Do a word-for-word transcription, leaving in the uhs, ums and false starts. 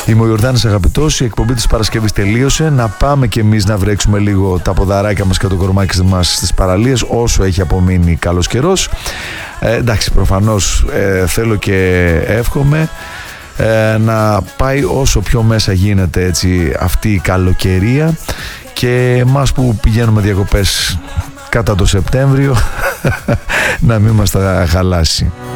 Είμαι ο Ιορδάνης Αγαπητός, η εκπομπή της Παρασκευής τελείωσε. Να πάμε κι εμείς να βρέξουμε λίγο τα ποδαράκια μας και το κορμάκι μας στις παραλίες όσο έχει απομείνει καλός καιρός. Ε, εντάξει, προφανώς ε, θέλω και εύχομαι ε, να πάει όσο πιο μέσα γίνεται έτσι αυτή η καλοκαιρία, και εμάς που πηγαίνουμε διακοπές κατά το Σεπτέμβριο να μην μας τα χαλάσει.